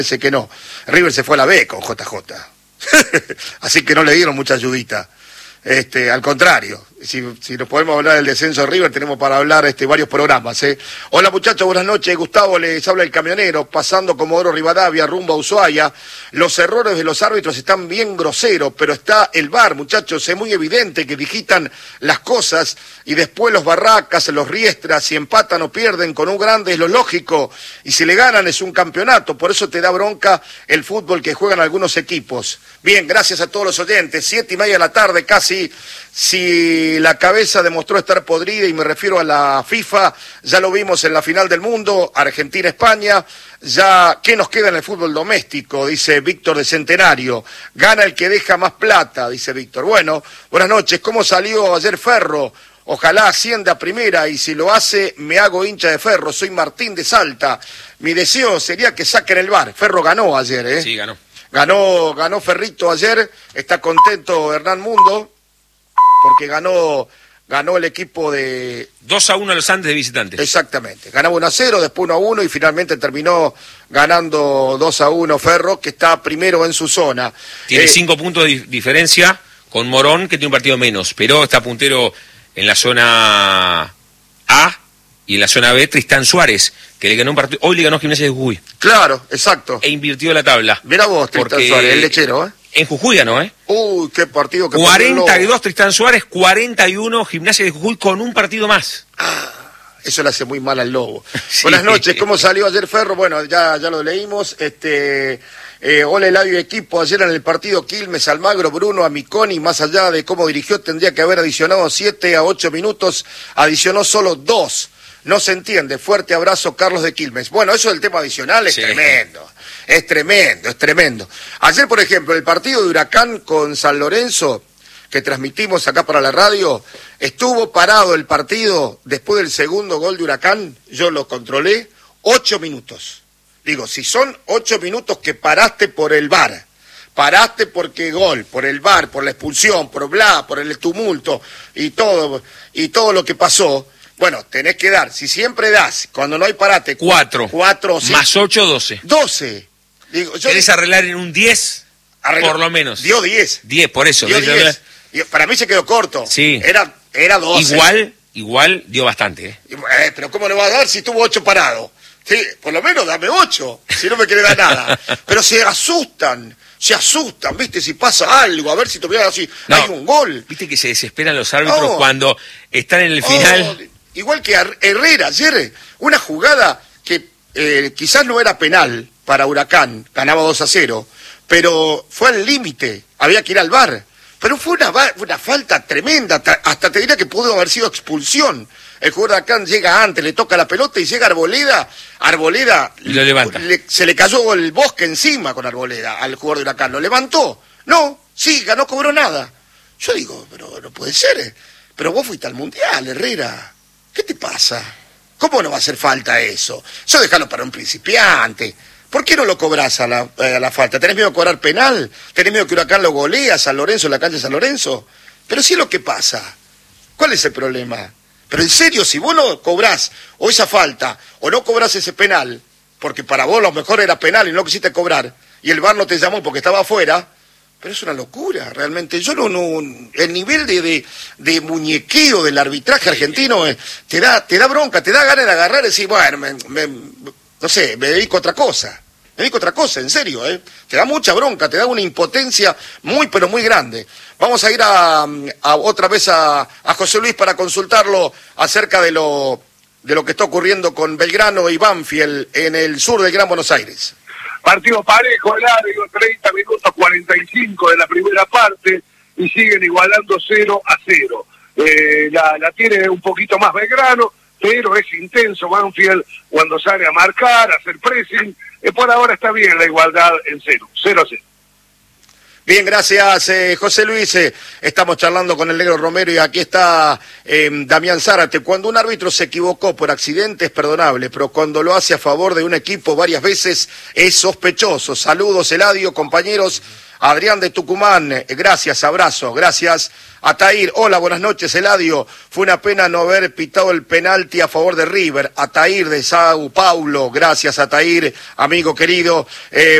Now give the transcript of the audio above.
parece que no. River se fue a la B con JJ. Así que no le dieron mucha ayudita. Al contrario, si nos podemos hablar del descenso de River, tenemos para hablar varios programas. Hola muchachos, buenas noches. Gustavo, les habla el camionero, pasando Comodoro Rivadavia, rumbo a Ushuaia. Los errores de los árbitros están bien groseros, pero está el VAR, muchachos. Es muy evidente que digitan las cosas y después los Barracas, los Riestras, si empatan o pierden con un grande es lo lógico. Y si le ganan es un campeonato, por eso te da bronca el fútbol que juegan algunos equipos. Bien, gracias a todos los oyentes. 7:30 de la tarde casi. Si la cabeza demostró estar podrida, y me refiero a la FIFA, ya lo vimos en la final del mundo, Argentina-España, ya, ¿qué nos queda en el fútbol doméstico? Dice Víctor de Centenario. Gana el que deja más plata, dice Víctor. Bueno, buenas noches. ¿Cómo salió ayer Ferro? Ojalá ascienda a primera, y si lo hace, me hago hincha de Ferro. Soy Martín de Salta. Mi deseo sería que saquen el VAR. Ferro ganó ayer, ¿eh? Sí, ganó. Ganó Ferrito ayer. Está contento Hernán Mundo, porque ganó el equipo de... 2-1 a los Andes de visitantes. Exactamente. Ganaba 1-0, después 1-1 y finalmente terminó ganando 2-1 Ferro, que está primero en su zona. Tiene 5 puntos de diferencia con Morón, que tiene un partido menos, pero está puntero en la zona A y en la zona B Tristán Suárez, que le ganó un partido, hoy le ganó Gimnasia de Jujuy. Claro, exacto. E invirtió la tabla. Mirá vos, Tristán Suárez, el lechero, ¿eh? En Jujuy ganó, ¿eh? Uy, qué partido que 42 Tristán Suárez, 41 Gimnasia de Jujuy con un partido más. Eso le hace muy mal al Lobo. Sí. Buenas noches, ¿cómo salió ayer Ferro? Bueno, ya lo leímos. Hola Eladio y equipo, ayer en el partido Quilmes, Almagro, Bruno, Amiconi, más allá de cómo dirigió, tendría que haber adicionado 7 a 8 minutos, adicionó solo 2. No se entiende. Fuerte abrazo, Carlos de Quilmes. Bueno, eso del tema adicional es tremendo. Es tremendo. Ayer, por ejemplo, el partido de Huracán con San Lorenzo, que transmitimos acá para la radio, estuvo parado el partido después del segundo gol de Huracán, yo lo controlé, 8 minutos. Digo, si son 8 minutos que paraste por el VAR, paraste porque gol, por el VAR, por la expulsión, por el tumulto y todo lo que pasó, bueno, tenés que dar, si siempre das, cuando no hay parate, 4 ¿sí? Más 8, 12. 12. Digo, ¿Querés arreglar en un 10? Por lo menos. Dio 10. 10, por eso. Dio 10. Para mí se quedó corto. Sí. Era 12. Igual dio bastante, ¿eh? Pero ¿cómo le va a dar si tuvo 8 parados? Sí, por lo menos dame 8, si no me quiere dar nada. Pero se asustan, ¿viste? Si pasa algo, a ver si todavía así, hay un gol. ¿Viste que se desesperan los árbitros cuando están en el final? Igual que Herrera ayer, una jugada que quizás no era penal para Huracán, ganaba 2-0, pero fue al límite, había que ir al VAR. Pero fue una falta tremenda, hasta te diría que pudo haber sido expulsión. El jugador de Huracán llega antes, le toca la pelota y llega Arboleda y lo levanta. Se le cayó el bosque encima con Arboleda al jugador de Huracán, lo levantó. No, siga, no cobró nada. Yo digo, pero no puede ser. Pero vos fuiste al Mundial, Herrera. ¿Qué te pasa? ¿Cómo no va a hacer falta eso? Eso déjalo para un principiante. ¿Por qué no lo cobrás a la falta? ¿Tenés miedo de cobrar penal? ¿Tenés miedo que Huracán lo golea a San Lorenzo en la cancha de San Lorenzo? Pero sí es lo que pasa. ¿Cuál es el problema? Pero en serio, si vos no cobrás o esa falta, o no cobrás ese penal, porque para vos lo mejor era penal y no quisiste cobrar, y el VAR no te llamó porque estaba afuera, pero es una locura, realmente. Yo el nivel de muñequeo del arbitraje argentino te da bronca, te da ganas de agarrar y decir, bueno, no sé, me dedico a otra cosa. En serio, te da mucha bronca, te da una impotencia muy, pero muy grande. Vamos a ir a otra vez a José Luis para consultarlo acerca de lo que está ocurriendo con Belgrano y Banfield en el sur del Gran Buenos Aires. Partido parejo, largo, 30 minutos 45 de la primera parte y siguen igualando 0-0. La tiene un poquito más Belgrano, pero es intenso Banfield cuando sale a marcar, a hacer pressing. Por ahora está bien la igualdad en 0-0. Bien, gracias José Luis. Estamos charlando con el Negro Romero y aquí está Damián Zárate. Cuando un árbitro se equivocó por accidente es perdonable, pero cuando lo hace a favor de un equipo varias veces es sospechoso. Saludos, Eladio, compañeros. Adrián de Tucumán, gracias, abrazo, gracias. Atair, hola, buenas noches, Eladio. Fue una pena no haber pitado el penalti a favor de River. Atair de Sao Paulo, gracias, Atair, amigo querido.